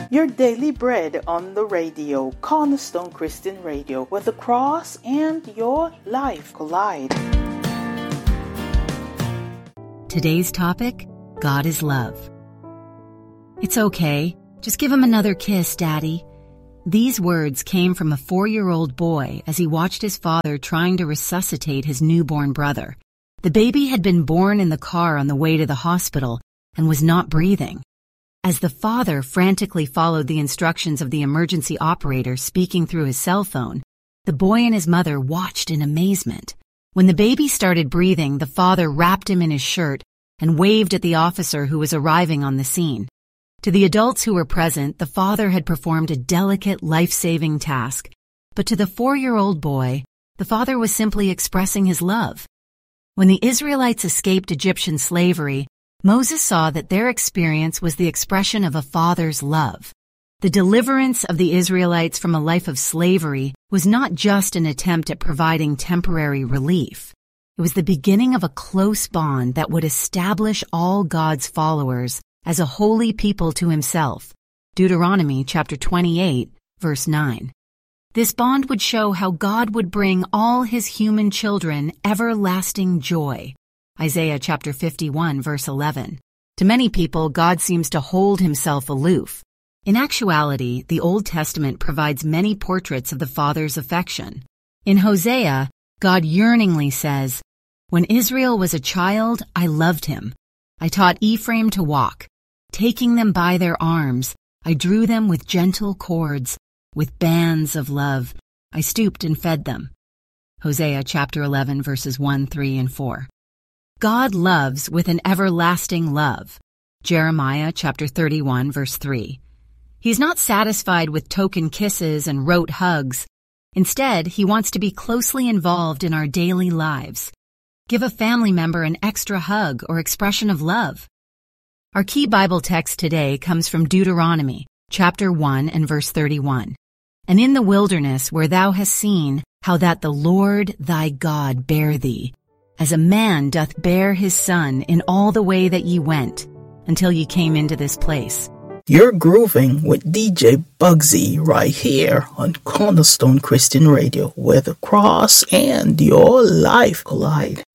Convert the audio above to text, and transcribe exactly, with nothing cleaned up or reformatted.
Your daily bread on the radio, Cornerstone Christian Radio, where the cross and your life collide. Today's topic, God is love. It's okay. Just give him another kiss, Daddy. These words came from a four-year-old boy as he watched his father trying to resuscitate his newborn brother. The baby had been born in the car on the way to the hospital and was not breathing. As the father frantically followed the instructions of the emergency operator speaking through his cell phone, the boy and his mother watched in amazement. When the baby started breathing, the father wrapped him in his shirt and waved at the officer who was arriving on the scene. To the adults who were present, the father had performed a delicate, life-saving task. But to the four-year-old boy, the father was simply expressing his love. When the Israelites escaped Egyptian slavery, Moses saw that their experience was the expression of a father's love. The deliverance of the Israelites from a life of slavery was not just an attempt at providing temporary relief. It was the beginning of a close bond that would establish all God's followers as a holy people to himself. Deuteronomy chapter twenty-eight, verse nine. This bond would show how God would bring all his human children everlasting joy. Isaiah chapter fifty-one, verse eleven. To many people, God seems to hold himself aloof. In actuality, the Old Testament provides many portraits of the Father's affection. In Hosea, God yearningly says, "When Israel was a child, I loved him. I taught Ephraim to walk. Taking them by their arms, I drew them with gentle cords. With bands of love, I stooped and fed them." Hosea chapter eleven, verses one, three, and four. God loves with an everlasting love. Jeremiah chapter thirty-one, verse three. He's not satisfied with token kisses and rote hugs. Instead, he wants to be closely involved in our daily lives. Give a family member an extra hug or expression of love. Our key Bible text today comes from Deuteronomy chapter one and verse thirty-one. "And in the wilderness where thou hast seen how that the Lord thy God bare thee, as a man doth bear his son in all the way that ye went, until ye came into this place." You're grooving with D J Bugsy right here on Cornerstone Christian Radio, where the cross and your life collide.